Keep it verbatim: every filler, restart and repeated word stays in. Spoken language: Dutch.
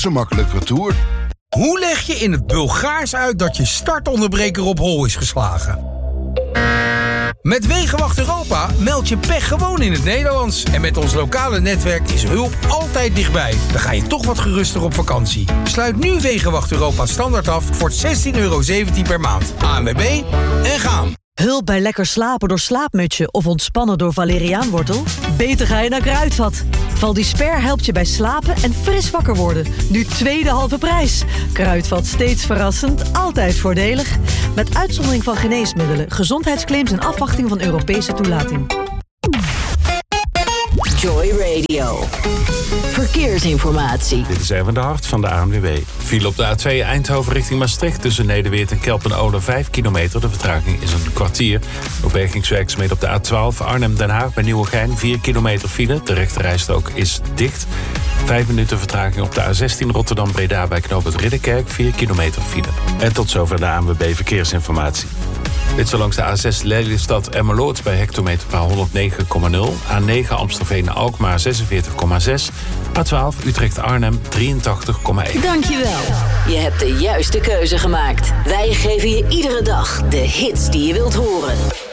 zo makkelijk retour. Hoe leg je in het Bulgaars uit dat je startonderbreker op hol is geslagen? Met Wegenwacht Europa meld je pech gewoon in het Nederlands. En met ons lokale netwerk is hulp altijd dichtbij. Dan ga je toch wat geruster op vakantie. Sluit nu Wegenwacht Europa standaard af voor zestien euro zeventien per maand. A N W B en gaan. Hulp bij lekker slapen door Slaapmutsje of ontspannen door valeriaanwortel? Beter ga je naar Kruidvat. Valdisper helpt je bij slapen en fris wakker worden. Nu tweede halve prijs. Kruidvat, steeds verrassend, altijd voordelig. Met uitzondering van geneesmiddelen, gezondheidsclaims en afwachting van Europese toelating. Joy Radio. Verkeersinformatie. Dit is even de Hart van de A N W B. File op de A twee Eindhoven richting Maastricht tussen Nederweert en Kelpen-Oler vijf kilometer. De vertraging is een kwartier. Op bergingswerkzaamheden op de A twaalf Arnhem-Den Haag bij Nieuwegein vier kilometer file. De rechterrijstrook is dicht. Vijf minuten vertraging op de A zestien Rotterdam-Breda bij knooppunt Ridderkerk, vier kilometer file. En tot zover de A N W B Verkeersinformatie. Dit zo langs de A zes Lelystad-Emmeloord bij hectometerpaal honderdnegen komma nul. A negen Amstelveen-Alkmaar zesenveertig komma zes. A twaalf Utrecht-Arnhem drieëntachtig komma één. Dankjewel. Je hebt de juiste keuze gemaakt. Wij geven je iedere dag de hits die je wilt horen.